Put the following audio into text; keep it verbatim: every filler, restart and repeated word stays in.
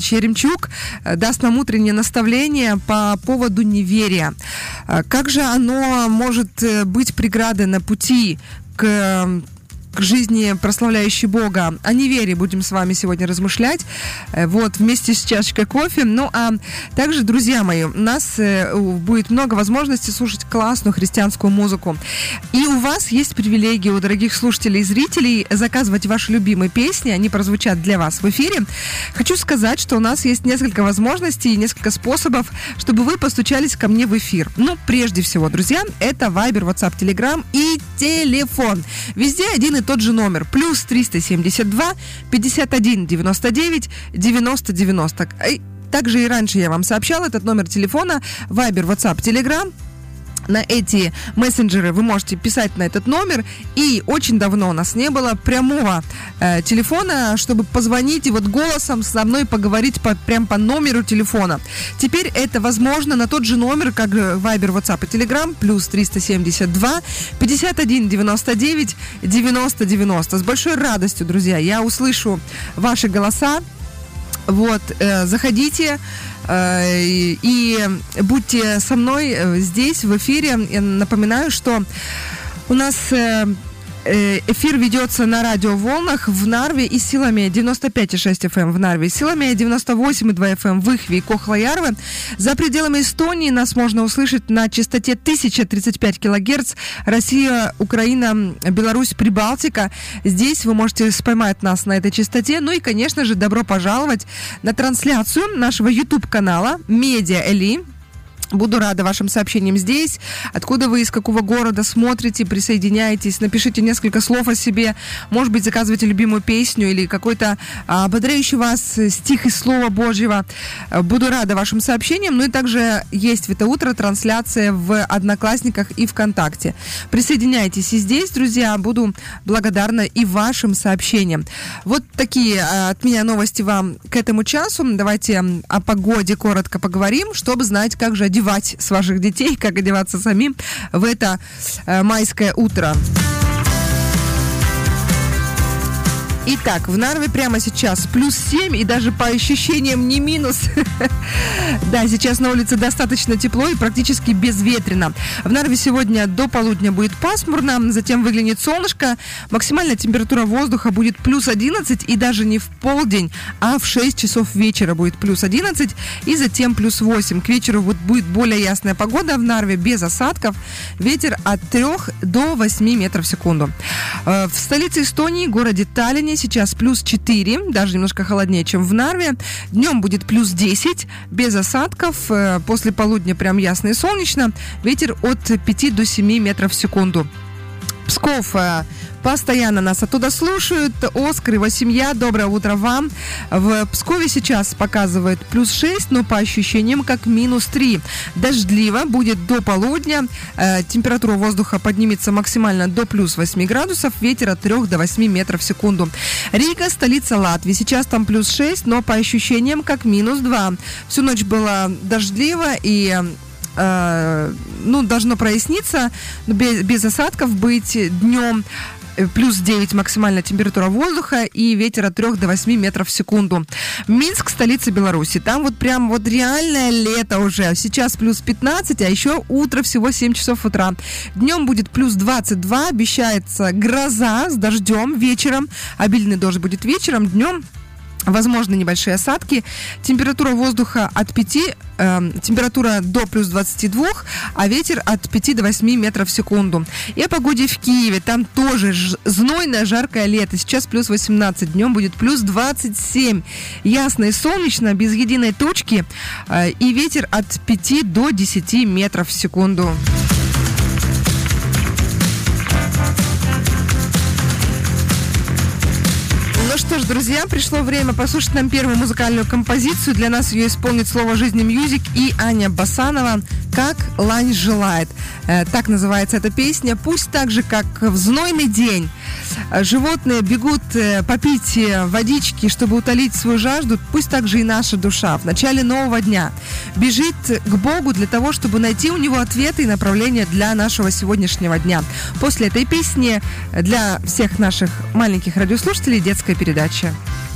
Еремчук даст нам утреннее наставление по поводу неверия. Как же оно может быть преградой на пути к... к жизни, прославляющей Бога. О неверии будем с вами сегодня размышлять. Вот, вместе с чашечкой кофе. Ну, а также, друзья мои, у нас будет много возможностей слушать классную христианскую музыку. И у вас есть привилегия, у дорогих слушателей и зрителей, заказывать ваши любимые песни. Они прозвучат для вас в эфире. Хочу сказать, что у нас есть несколько возможностей, несколько способов, чтобы вы постучались ко мне в эфир. Ну, прежде всего, друзья, это Viber, WhatsApp, Telegram и телефон. Везде один и тот же номер. Плюс триста семьдесят два пятьдесят один девяносто девять девяносто девяносто. Также и раньше я вам сообщала этот номер телефона. Viber, WhatsApp, Telegram. На эти мессенджеры вы можете писать на этот номер. И очень давно у нас не было прямого э, телефона, чтобы позвонить и вот голосом со мной поговорить по, прям по номеру телефона. Теперь это возможно на тот же номер, как Viber, WhatsApp и Telegram. Плюс триста семьдесят два пятьдесят один девяносто девять девяносто девяносто. С большой радостью, друзья, я услышу ваши голоса. Вот, э, заходите э, и, и будьте со мной здесь, в эфире. Я напоминаю, что у нас э, эфир ведется на радиоволнах в Нарве и Силаме девяносто пять и шесть эф эм в Нарве, Силаме девяносто восемь и два эф эм в Ихве и Кохлаярве. За пределами Эстонии нас можно услышать на частоте тысяча тридцать пять килогерц. Россия, Украина, Беларусь, Прибалтика. Здесь вы можете споймать нас на этой частоте. Ну и, конечно же, добро пожаловать на трансляцию нашего YouTube-канала Медиа Эли. Буду рада вашим сообщениям здесь. Откуда вы, из какого города смотрите, присоединяетесь. Напишите несколько слов о себе. Может быть, заказывайте любимую песню или какой-то а, ободряющий вас стих из Слова Божьего. Буду рада вашим сообщениям. Ну и также есть в это утро трансляция в Одноклассниках и ВКонтакте. Присоединяйтесь и здесь, друзья. Буду благодарна и вашим сообщениям. Вот такие а, от меня новости вам к этому часу. Давайте о погоде коротко поговорим, чтобы знать, как же одеваться с ваших детей, как одеваться самим в это э, майское утро. Итак, в Нарве прямо сейчас плюс семь и даже по ощущениям не минус. Да, сейчас на улице достаточно тепло и практически безветренно. В Нарве сегодня до полудня будет пасмурно, затем выглянет солнышко. Максимальная температура воздуха будет плюс одиннадцать и даже не в полдень, а в шесть часов вечера будет плюс одиннадцать и затем плюс восемь. К вечеру вот будет более ясная погода в Нарве, без осадков. Ветер от трёх до восьми метров в секунду. В столице Эстонии, городе Таллине, сейчас плюс четыре, даже немножко холоднее, чем в Нарве. Днем будет плюс десять, без осадков. После полудня прям ясно и солнечно. Ветер от пяти до семи метров в секунду. Псков. Постоянно нас оттуда слушают. Оскар, его семья, доброе утро вам. В Пскове сейчас показывает плюс шесть, но по ощущениям как минус три. Дождливо будет до полудня. Э, температура воздуха поднимется максимально до плюс восьми градусов. Ветер от трёх до восьми метров в секунду. Рига, столица Латвии. Сейчас там плюс шесть, но по ощущениям как минус два. Всю ночь было дождливо и... Э, ну, должно проясниться, без, без осадков быть днем. Плюс девять максимальная температура воздуха и ветер от трёх до восьми метров в секунду. Минск, столица Беларуси. Там вот прям вот реальное лето уже. Сейчас плюс пятнадцать, а еще утро всего семь часов утра. Днем будет плюс двадцать два. Обещается гроза с дождем вечером. Обильный дождь будет вечером, днем возможны небольшие осадки. Температура воздуха от пяти, э, температура до плюс двадцати двух, а ветер от пяти до восьми метров в секунду. И о погоде в Киеве. Там тоже ж- знойное, жаркое лето. Сейчас плюс восемнадцать, днем будет плюс двадцать семь. Ясно и солнечно, без единой точки. Э, и ветер от пяти до десяти метров в секунду. Ну что ж, друзья, пришло время послушать нам первую музыкальную композицию. Для нас ее исполнит «Слово жизни Мьюзик» и Аня Басанова «Как лань желает». Э, так называется эта песня. Пусть так же, как в знойный день животные бегут э, попить водички, чтобы утолить свою жажду, пусть так же и наша душа в начале нового дня бежит к Богу для того, чтобы найти у Него ответы и направления для нашего сегодняшнего дня. После этой песни для всех наших маленьких радиослушателей детская передача.